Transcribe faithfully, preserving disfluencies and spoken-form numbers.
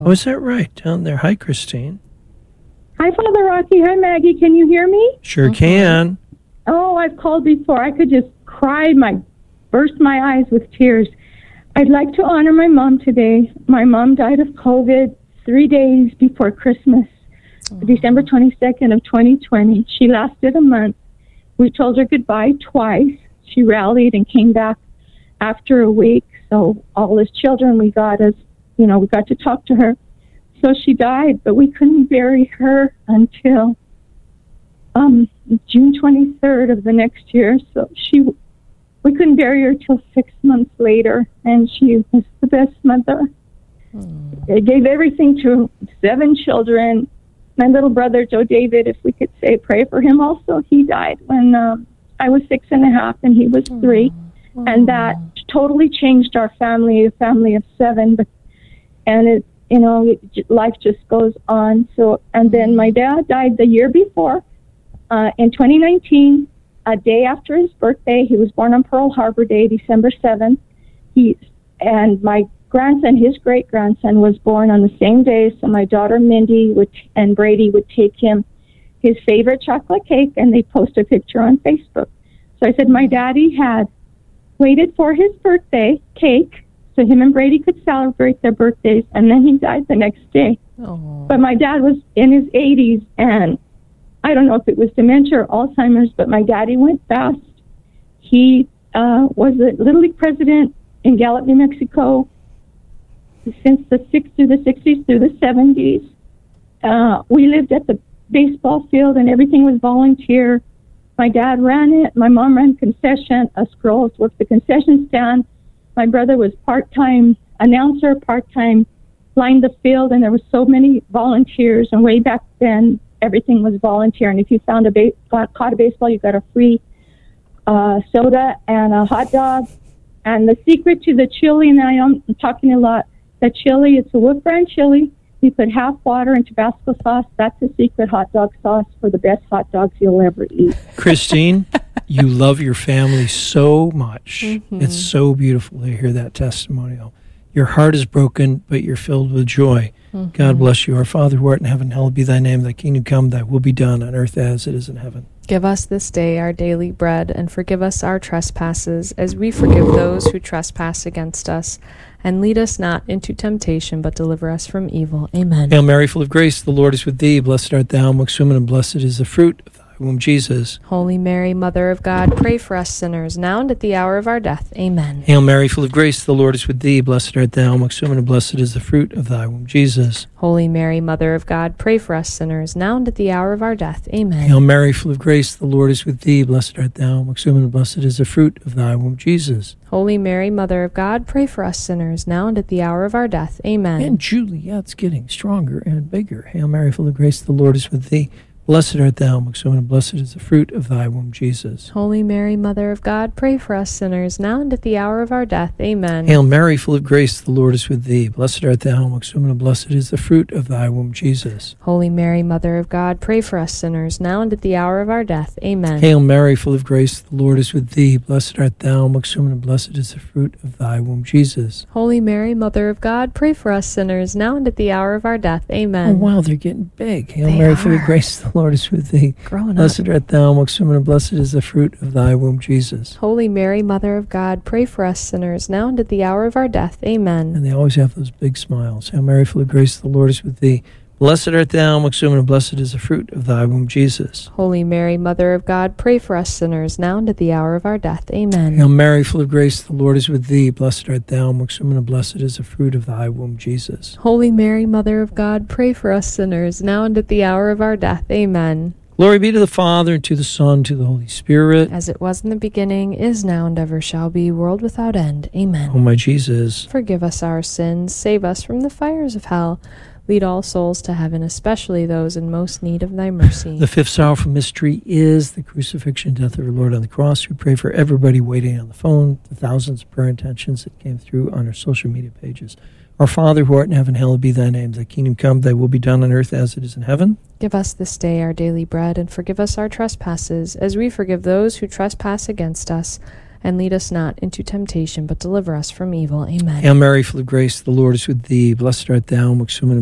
Oh, is that right? Down there. Hi, Christine. Hi, Father Rocky. Hi, Maggie. Can you hear me? Sure uh-huh. can. Oh, I've called before. I could just cry, my burst my eyes with tears. I'd like to honor my mom today. My mom died of COVID three days before Christmas, oh. December twenty-second of twenty twenty. She lasted a month. We told her goodbye twice. She rallied and came back after a week. So all as children, we got us, you know, we got to talk to her. So she died, but we couldn't bury her until um, June twenty-third of the next year. So she, we couldn't bury her till six months later, and she was the best mother. Mm. They gave everything to seven children. My little brother, Joe David, if we could say, pray for him also. He died when um, I was six and a half and he was three. Mm. And that totally changed our family, a family of seven. But, and it, you know, it, life just goes on. So, and then my dad died the year before, uh, in twenty nineteen, a day after his birthday. He was born on Pearl Harbor Day, December seventh. He, and my grandson, his great-grandson, was born on the same day, so my daughter Mindy would and Brady would take him his favorite chocolate cake, and they post a picture on Facebook. So I said my daddy had waited for his birthday cake so him and Brady could celebrate their birthdays, and then he died the next day. Aww. But my dad was in his eighties, and I don't know if it was dementia or Alzheimer's, but my daddy went fast. He uh, was a Little League president in Gallup, New Mexico, since the sixties through the sixties through the seventies. Uh, we lived at the baseball field and everything was volunteer. My dad ran it. My mom ran concession. Us girls worked the concession stand. My brother was part-time announcer, part-time lined the field, and there was so many volunteers. And way back then, everything was volunteer. And if you found a ba- got, caught a baseball, you got a free uh, soda and a hot dog. And the secret to the chili, and I am talking a lot, the chili, it's a Wolf brand chili. You put half water and Tabasco sauce. That's the secret hot dog sauce for the best hot dogs you'll ever eat. Christine, you love your family so much. Mm-hmm. It's so beautiful to hear that testimonial. Your heart is broken, but you're filled with joy. Mm-hmm. God bless you. Our Father who art in heaven, hallowed be thy name. Thy kingdom come, thy will be done on earth as it is in heaven. Give us this day our daily bread, and forgive us our trespasses, as we forgive those who trespass against us. And lead us not into temptation, but deliver us from evil. Amen. Hail Mary, full of grace, the Lord is with thee. Blessed art thou amongst women, and blessed is the fruit of thy womb, Jesus. Holy Mary, Mother of God, pray for us sinners, now and at the hour of our death. Amen. Hail Mary, full of grace, the Lord is with thee. Blessed art thou amongst women, and blessed is the fruit of thy womb, Jesus. Holy Mary, Mother of God, pray for us sinners, now and at the hour of our death. Amen. Hail Mary, full of grace, the Lord is with thee. Blessed art thou amongst women, and blessed is the fruit of thy womb, Jesus. Holy Mary, Mother of God, pray for us sinners, now and at the hour of our death. Amen. And Juliet's getting stronger and bigger. Hail Mary, full of grace, the Lord is with thee. Blessed art thou amongst women, and blessed is the fruit of thy womb, Jesus. Holy Mary, Mother of God, pray for us sinners, now and at the hour of our death. Amen. Hail Mary, full of grace, the Lord is with thee. Blessed art thou amongst women, and blessed is the fruit of thy womb, Jesus. Holy Mary, Mother of God, pray for us sinners, now and at the hour of our death. Amen. Hail Mary, full of grace, the Lord is with thee. Blessed art thou amongst women, and blessed is the fruit of thy womb, Jesus. Holy Mary, Mother of God, pray for us sinners, now and at the hour of our death. Amen. Oh, wow, they're getting big. Hail They Mary, are. full of grace, the Lord is with thee. Growing Blessed up. art thou amongst women, and blessed is the fruit of thy womb, Jesus. Holy Mary, Mother of God, pray for us sinners, now and at the hour of our death. Amen. And they always have those big smiles. Hail Mary, full of grace, the Lord is with thee. Blessed art thou amongst women, and blessed is the fruit of thy womb, Jesus. Holy Mary, Mother of God, pray for us sinners, now and at the hour of our death. Amen. Hail Mary, full of grace, the Lord is with thee. Blessed art thou amongst women, and blessed is the fruit of thy womb, Jesus. Holy Mary, Mother of God, pray for us sinners, now and at the hour of our death. Amen. Glory be to the Father, and to the Son, and to the Holy Spirit. As it was in the beginning, is now, and ever shall be, world without end. Amen. O my Jesus, forgive us our sins, save us from the fires of hell. Lead all souls to heaven, especially those in most need of thy mercy. the fifth sorrowful mystery is the crucifixion and death of our Lord on the cross. We pray for everybody waiting on the phone, the thousands of prayer intentions that came through on our social media pages. Our Father who art in heaven, hallowed be thy name. Thy kingdom come, thy will be done on earth as it is in heaven. Give us this day our daily bread, and forgive us our trespasses, as we forgive those who trespass against us. and lead us not into temptation, but deliver us from evil. Amen. Hail Mary, full of grace, the Lord is with thee. Blessed art thou amongst women,